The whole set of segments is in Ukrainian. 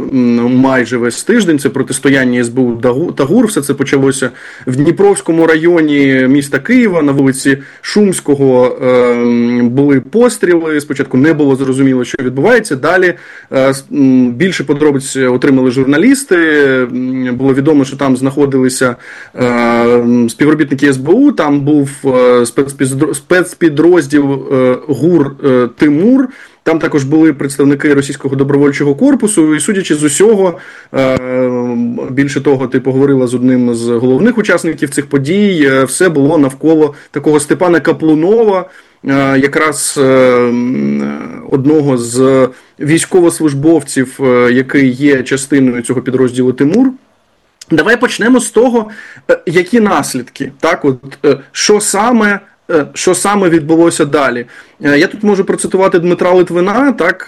майже весь тиждень. Це протистояння СБУ та ГУР. Все це почалося в Дніпровському районі міста Києва, на вулиці Шумського були постріли. Спочатку не було зрозуміло, що відбувається. Далі більше подробиць отримали журналісти. Було відомо, що там знаходилися співробітники СБУ, там був спецпідрозділ ГУР «Тимур», там також були представники Російського добровольчого корпусу, і судячи з усього, більше того, ти поговорила з одним з головних учасників цих подій, все було навколо такого Степана Каплунова, якраз одного з військовослужбовців, який є частиною цього підрозділу «Тимур». Давай почнемо з того, які наслідки, так, от, що саме відбулося далі. Я тут можу процитувати Дмитра Литвина, так,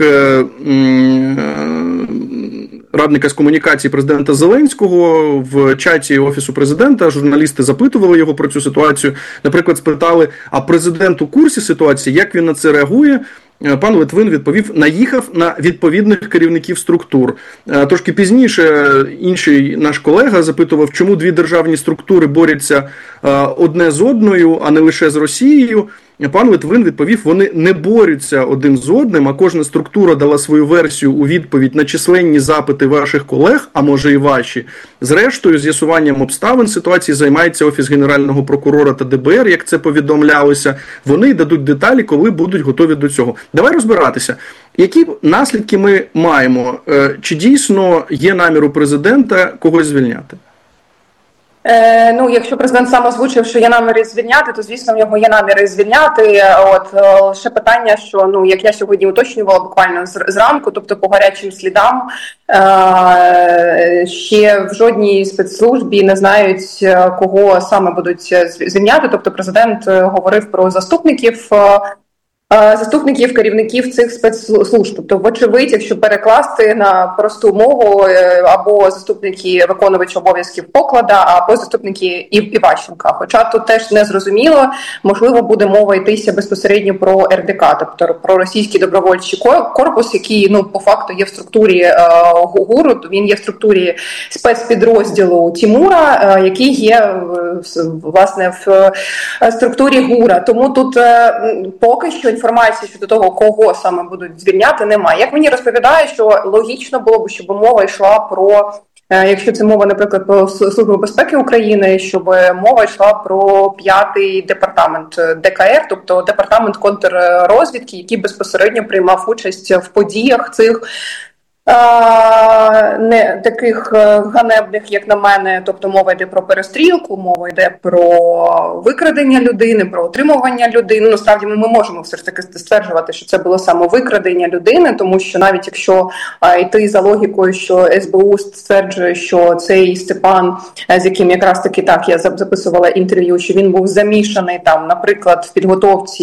радника з комунікації президента Зеленського в чаті Офісу президента. Журналісти запитували його про цю ситуацію. Наприклад, спитали, а президент у курсі ситуації, як він на це реагує? Пан Литвин відповів, наїхав на відповідних керівників структур. Трошки пізніше інший наш колега запитував, чому дві державні структури борються одне з одною, а не лише з Росією. Пан Литвин відповів, вони не борються один з одним, а кожна структура дала свою версію у відповідь на численні запити ваших колег, а може і ваші. Зрештою, з'ясуванням обставин ситуації займається Офіс Генерального прокурора та ДБР, як це повідомлялося. Вони дадуть деталі, коли будуть готові до цього. Давай розбиратися. Які наслідки ми маємо? Чи дійсно є намір у президента когось звільняти? Ну, якщо президент сам озвучив, що є наміри звільняти, то, звісно, в нього є наміри звільняти. Ще питання, що, ну, як я сьогодні уточнювала буквально зранку, тобто по гарячим слідам, ще в жодній спецслужбі не знають, кого саме будуть звільняти. Тобто президент говорив про заступників, керівників цих спецслужб. Тобто, вочевидь, якщо перекласти на просту мову, або заступники виконувача обов'язків Поклада, або заступники Іващенка. Хоча тут теж не зрозуміло, можливо, буде мова йтися безпосередньо про РДК, тобто про російський добровольчий корпус, який, ну, по факту є в структурі ГУРу, він є в структурі спецпідрозділу Тимура, який є, власне, в структурі ГУРа. Тому тут поки що інформації щодо того, кого саме будуть звільняти, немає. Як мені розповідають, що логічно було б, щоб мова йшла про, якщо це мова, наприклад, про Службу безпеки України, щоб мова йшла про 5-й департамент ДКР, тобто департамент контррозвідки, який безпосередньо приймав участь в подіях цих, не таких ганебних, як на мене, тобто мова йде про перестрілку, мова йде про викрадення людини, про отримування людини. Насправді ми можемо все ж таки стверджувати, що це було саме викрадення людини, тому що навіть якщо йти за логікою, що СБУ стверджує, що цей Степан, з яким якраз таки так я записувала інтерв'ю, що він був замішаний там, наприклад, в підготовці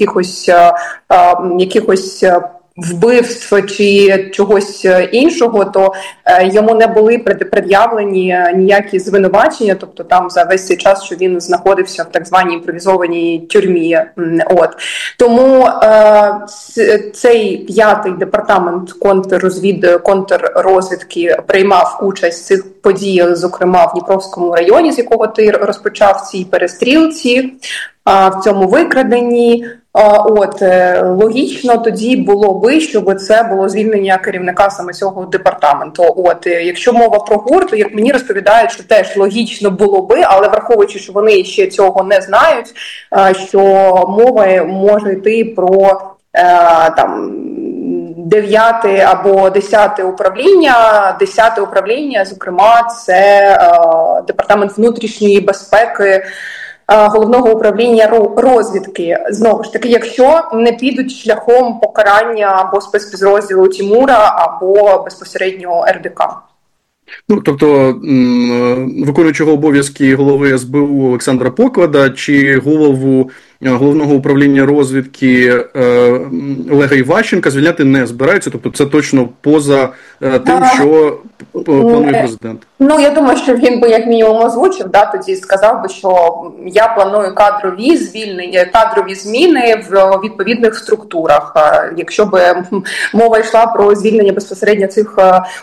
якихось вбивств чи чогось іншого, то йому не були пред'явлені ніякі звинувачення, тобто там за весь цей час, що він знаходився в так званій імпровізованій тюрмі. Тому цей 5-й департамент контррозвідки приймав участь в цих подіях, зокрема в Дніпровському районі, з якого ти розпочав цій перестрілці, в цьому викраденні. Логічно тоді було би, щоб це було звільнення керівника саме цього департаменту. Якщо мова про ГУР, то як мені розповідають, що теж логічно було би, але враховуючи, що вони ще цього не знають, що мова може йти про там 9 або 10 управління. 10 управління, зокрема, це департамент внутрішньої безпеки Головного управління розвідки. Знову ж таки, якщо не підуть шляхом покарання або спецпідрозділу Тимура, або безпосередньо РДК. Ну, тобто, виконуючого обов'язки голови СБУ Олександра Поклада чи голову Головного управління розвідки Олега Іващенка звільняти не збираються? Тобто це точно поза тим, що планує президент? Ну, я думаю, що він би як мінімум озвучив, тоді сказав би, що я планую кадрові зміни в відповідних структурах. Якщо би мова йшла про звільнення безпосередньо цих